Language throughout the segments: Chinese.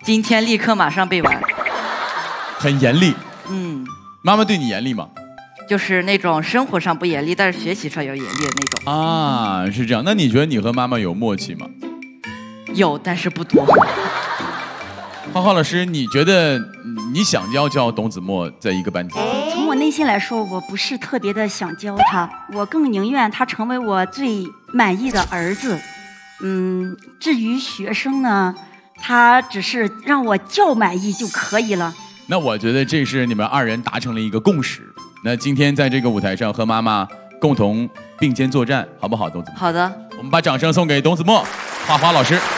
今天立刻马上背完。 很严厉。 嗯， 妈妈对你严厉吗？ 就是那种生活上不严厉，但是学习上有严厉的那种。 啊，是这样。那你觉得你和妈妈有默契吗？ 有，但是不多。 花花老师，你觉得你想教董子墨在一个班级？ 从我内心来说，我不是特别的想教他，我更宁愿他成为我最满意的儿子。至于学生呢，他只是让我教满意就可以了。 那我觉得这是你们二人达成了一个共识。那今天在这个舞台上和妈妈共同并肩作战，好不好，董子墨？ 好的。 我们把掌声送给董子墨、花花老师。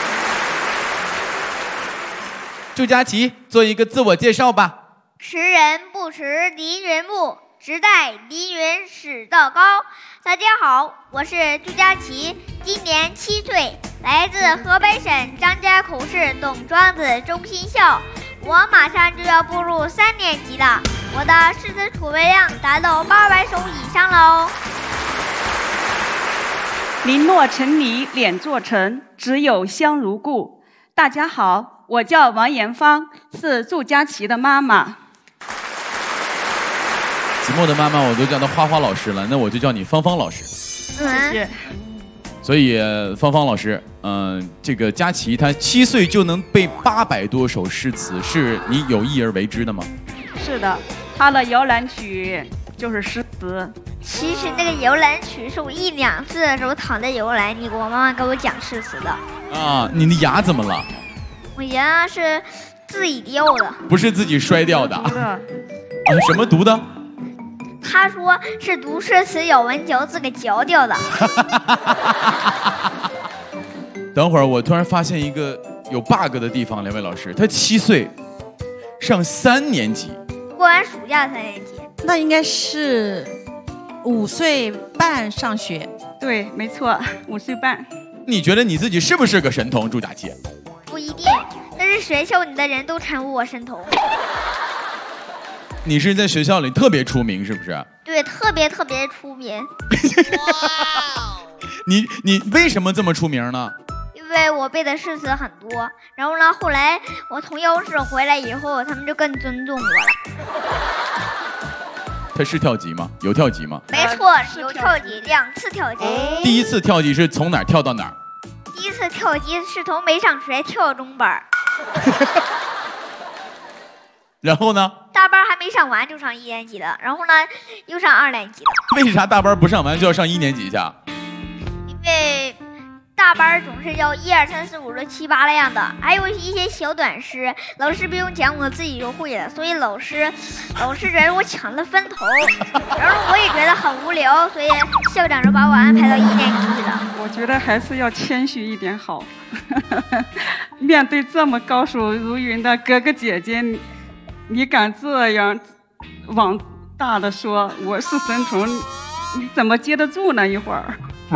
祝佳琪做一个自我介绍吧。 识人不识凌云木，只待凌云始道高。大家好，我是朱佳琪，今年7岁，来自河北省张家口市董庄子中心校。我马上就要步入3年级了，我的诗词储备量达到800首以上喽。 林落成泥脸作尘，只有香如故。大家好，我叫王延芳，是祝佳琪的妈妈。 子墨的妈妈我都叫她花花老师了，那我就叫你芳芳老师。 谢谢。 所以芳芳老师，这个佳琪她7岁就能背800多首诗词，是你有意而为之的吗？ 是的，他的摇篮曲就是诗词。 其实那个摇篮曲是我1、2岁的时候躺在摇篮里，我妈妈给我讲诗词的。 啊，你的牙怎么了？ 我牙是自己掉的， 不是自己摔掉的。啊，什么毒的？ 他说是读诗词咬文嚼字给嚼掉的。 等会儿我突然发现一个有 bug 的地方，两位老师，他7岁，上3年级， 过完暑假3年级， 那应该是5岁半上学。 对，没错，5岁半。 你觉得你自己是不是个神童，朱佳琪？ 不一定，但是学校里的人都称呼我神童。 你是在学校里特别出名，是不是？ 对，特别出名。 你为什么这么出名呢？ 因为我背的诗词很多，然后呢，后来我从央视回来以后，他们就更尊重我了。 他是跳级吗？有跳级吗？ 没错，有跳级，2次跳级。 第一次跳级是从哪儿跳到哪儿？ 第一次跳级是从没上学跳中班。 然后呢？ 大班还没上完就上1年级了，然后呢又上2年级了。 为啥大班不上完就要上1年级去？ 因为大班总是要1、2、3、4、5、6、7、8那样的，还有一些小短诗，老师不用讲，我自己就会了。所以老师觉得我抢了分头，然后我也觉得很无聊，所以校长就把我安排到1年级去了。 我觉得还是要谦虚一点好。面对这么高手如云的哥哥姐姐，你敢这样往大的说我是神童，你怎么接得住呢？一会儿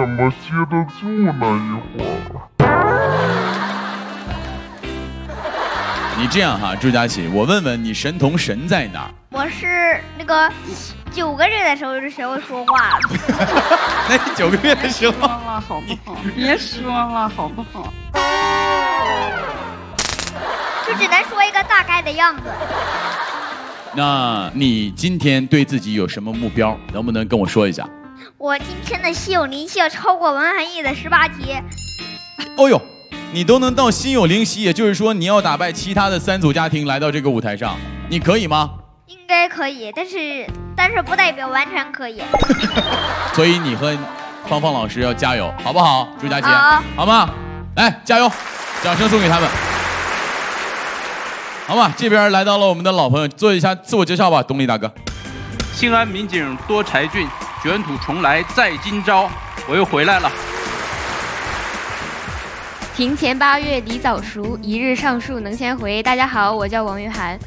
你这样哈，朱佳琪，我问问你，神童神在哪儿？ 我是那个9个月的时候就学会说话了。 那你9个月的时候， 说了好不好？别说了好不好？ 就只能说一个大概的样子。 那你今天对自己有什么目标？能不能跟我说一下？ 我今天的心有灵犀要超过文涵义的18级。 哦呦，你都能到心有灵犀，也就是说你要打败其他的3组家庭来到这个舞台上，你可以吗？ 应该可以，但是不代表完全可以。 所以你和芳芳老师要加油，好不好？朱佳琪，好吗？来，加油！掌声送给他们。好吧，这边来到了我们的老朋友，做一下自我介绍吧，东丽大哥。 兴安民警多才俊，卷土重来在今朝，我又回来了。 庭前8月梨早熟，一日上树能先回。大家好，我叫王玉涵。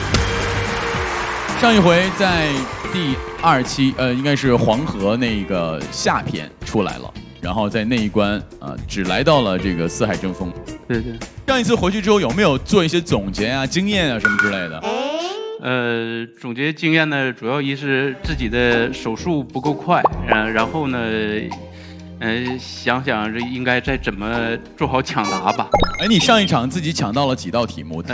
上一回在第2期，应该是黄河那个下篇出来了，然后在那一关只来到了这个四海争锋。 对对。 上一次回去之后有没有做一些总结啊、经验啊什么之类的？ 总结经验呢，主要一是自己的手速不够快，然后呢，想想这应该再怎么做好抢答吧。 哎，你上一场自己抢到了几道题目？